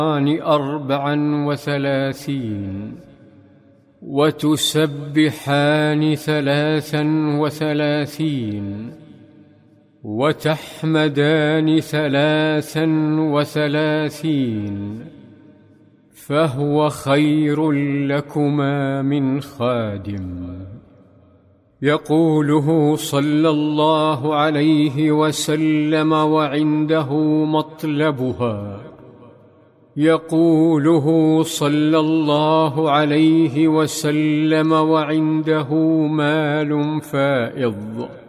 34 وتسبحان 33 وتحمدان 33 فهو خير لكما من خادم يقوله صلى الله عليه وسلم وعنده مطلبها. يقوله صلى الله عليه وسلم وعنده مال فائض.